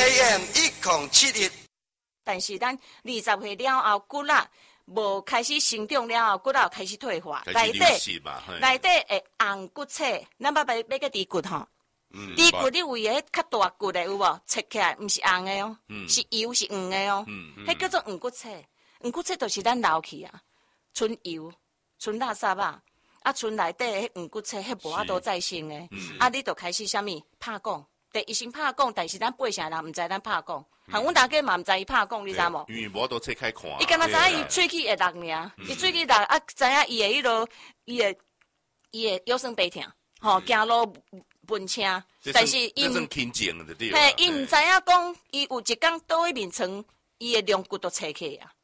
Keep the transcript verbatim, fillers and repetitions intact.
A M 一零七一。 但是咱二十岁了后，骨力无开始生长了后，骨力开始退化，内底内底会红骨刺，咱捌要要个低骨吼。 嗯， 低骨你为个较大骨的有无？切起来毋是红的哦，嗯、是油是黄的哦，迄、嗯嗯、叫做黄骨刺。黄骨刺就是咱老去啊，剩油、剩垃圾啊，啊，剩内底迄黄骨刺，迄无法度再生的，嗯、啊，你就开始啥物拍讲，第医生拍讲，但是咱八成人毋知咱拍讲，含阮大家嘛毋知伊拍讲，你知无？ 因为无都切开看。 伊敢若知影伊喙齿会落尔，伊喙齿落啊，知影伊的迄落，伊的伊的腰酸背痛，吼，行路。分车，但是伊毋，嘿，伊毋知影讲，伊有一天倒去面床，伊的龙骨都切起啊。